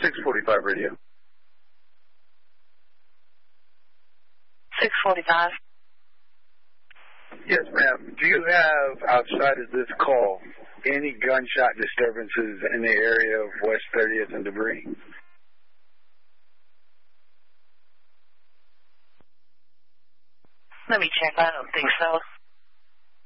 645 radio. 645. Yes, ma'am. Do you have, outside of this call, any gunshot disturbances in the area of West 30th and Debris? Let me check. I don't think so.